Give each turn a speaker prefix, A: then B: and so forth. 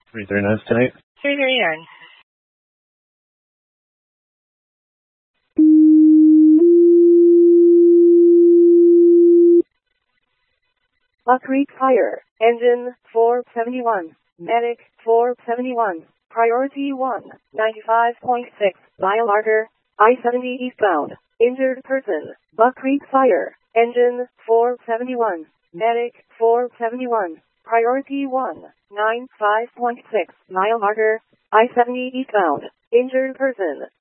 A: 339 tonight.
B: 339.
C: Buck Creek Fire, Engine 471, Medic 471, Priority 1, 95.6, mile marker, I-70 eastbound, injured person, Buck Creek Fire, Engine 471, Medic 471, Priority 1, 95.6, mile marker, I-70 eastbound, injured person.